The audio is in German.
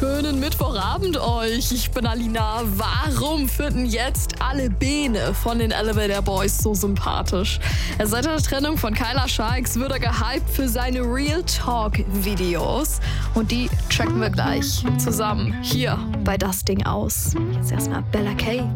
schönen Mittwochabend euch. Ich bin Alina. Warum finden jetzt alle Bene von den Elevator Boys so sympathisch? Seit der Trennung von Kyla Sharks wird er gehypt für seine Real Talk Videos. Und die checken wir gleich zusammen hier bei Das Ding aus. Jetzt erstmal Bella K.